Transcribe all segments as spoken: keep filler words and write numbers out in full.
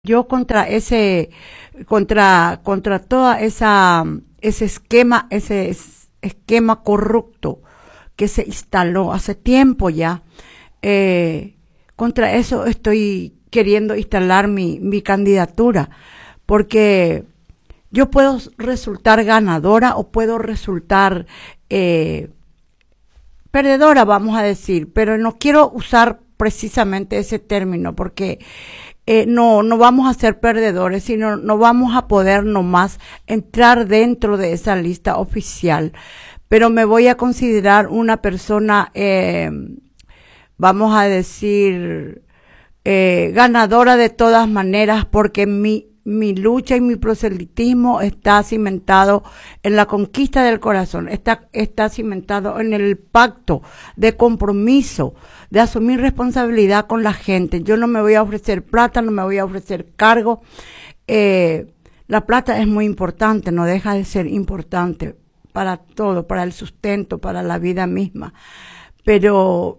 Yo contra ese, contra, contra toda esa, ese esquema, ese es- esquema corrupto que se instaló hace tiempo ya, eh, contra eso estoy queriendo instalar mi, mi candidatura, porque yo puedo resultar ganadora o puedo resultar eh, perdedora, vamos a decir, pero no quiero usar precisamente ese término porque eh, no, no vamos a ser perdedores, sino no vamos a poder nomás entrar dentro de esa lista oficial. Pero me voy a considerar una persona, eh, vamos a decir, eh, ganadora de todas maneras, porque mi, mi lucha y mi proselitismo está cimentado en la conquista del corazón, está, está cimentado en el pacto de compromiso, de asumir responsabilidad con la gente. Yo no me voy a ofrecer plata, no me voy a ofrecer cargo. Eh, la plata es muy importante, no deja de ser importante para todo, para el sustento, para la vida misma. Pero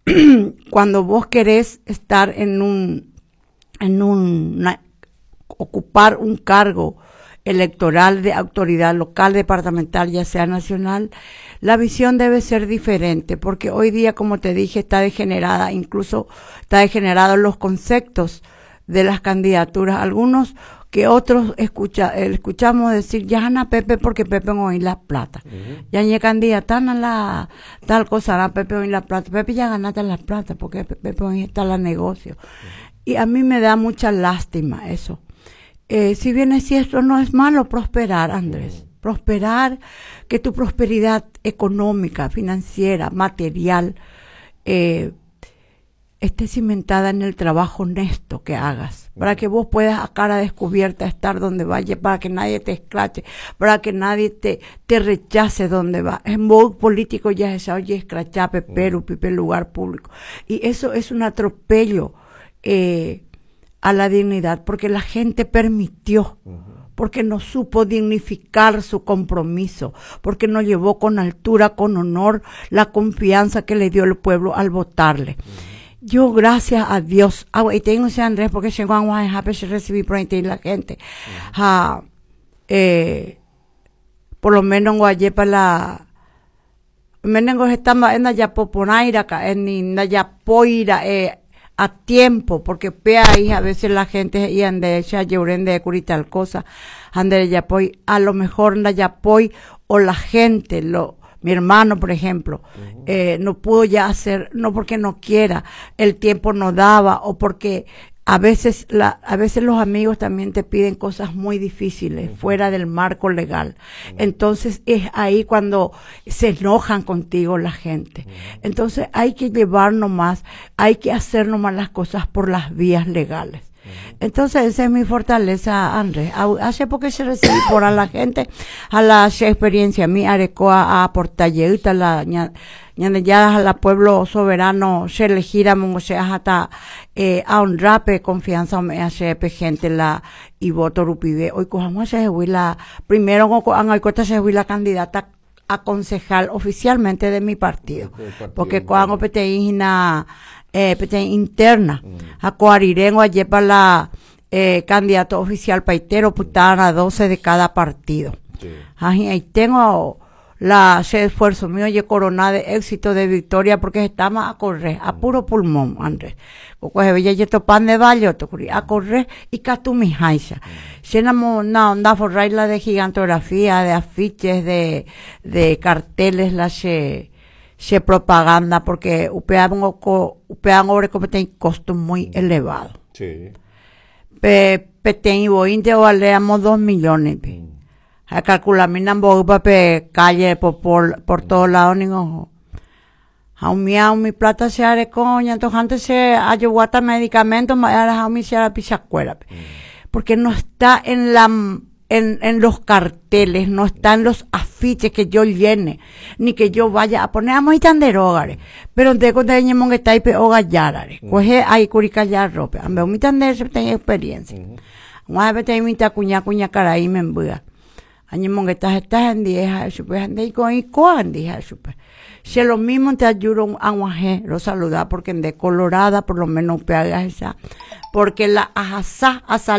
cuando vos querés estar en un, en un, una- ocupar un cargo electoral de autoridad local, departamental, ya sea nacional, la visión debe ser diferente, porque hoy día, como te dije, está degenerada, incluso está degenerados los conceptos de las candidaturas. Algunos que otros escucha, eh, escuchamos decir, ya gana Pepe porque Pepe no hay la plata. Ujú. Ya ni candidata a la tal cosa, la Pepe hoy la plata. Pepe ya ganaste la plata porque Pe- Pepe hoy está la negocio. Y a mí me da mucha lástima eso. Eh, si bien es cierto, no es malo prosperar, Andrés. Prosperar, que tu prosperidad económica, financiera, material, eh, esté cimentada en el trabajo honesto que hagas, para que vos puedas a cara descubierta estar donde vayas, para que nadie te escrache, para que nadie te, te rechace donde va. En voz político ya se oye escrachar, pepero, pipe, lugar público. Y eso es un atropello eh, a la dignidad, porque la gente permitió, porque no supo dignificar su compromiso, porque no llevó con altura, con honor, la confianza que le dio el pueblo al votarle. Yo, gracias a Dios, ah, y tengo ese Andrés, porque llegó a Guadalajara, recibí por ahí la gente. Ah, eh, por lo menos en Guayepa la, menengo estamos en Nayapoponaira, en Nayapoira, eh, a tiempo, porque pe ahí a veces la gente y ande ya lloren de curital cosa, ande Yapoy, a lo mejor Nayapoy o la gente, lo, mi hermano, por ejemplo, uh-huh. eh, no pudo ya hacer, no porque no quiera, el tiempo no daba, o porque a veces la, a veces los amigos también te piden cosas muy difíciles, uh-huh. fuera del marco legal. Uh-huh. Entonces es ahí cuando se enojan contigo la gente. Uh-huh. Entonces hay que llevar nomás, hay que hacer nomás las cosas por las vías legales. Entonces esa es mi fortaleza, Andrés. Hace poco se recibí por a la gente, a la experiencia mi arecoa a portalleita la ñandelladas a la pueblo soberano se elegirá mongo se hasta eh, a honrape confianza me hace gente la y voto rupibe. Hoy cojamos ese la primero con hoy cuesta se la candidata a concejal oficialmente de mi partido, partido porque cuando peteína eh, peteína interna mm. a coarirengo ayer para la eh, candidato oficial paitero putana doce de cada partido. Sí. Ahí, ahí tengo la ese esfuerzo mío y corona de éxito de victoria porque estamos a correr a puro pulmón, Andrés. Coge bella y pan de valle a correr y catu mi jaisa. Llenamos una onda forraila de gigantografía, de afiches, de de carteles, la se se propaganda porque upean upean ahora como tiene costo muy elevado. Sí. Pe peten y bointe valeamos dos millones. Pe. A calcular mi nambo pape calle por por, por todos lados ni ojo. A un miau mi plata se are coña, entonces antes se ayuda medicamentos, ahora a mí se la pisacuela. Porque no está en la en en los carteles, no está en los afiches que yo llene, ni que yo vaya a poner a muy tan derogare. Pero de cuando ñemon que está ahí pe ogallarare. Coge ahí curica ya ropa. Ambe mi tan de tengo experiencia. Una vez te imita cuña cuña caray me embuda. Añemon que estás estás en día, supe, ande con y con día, supe. Si lo mismo te ayuda a un lo saluda porque en de colorada por lo menos pegas esa, porque la ajasá,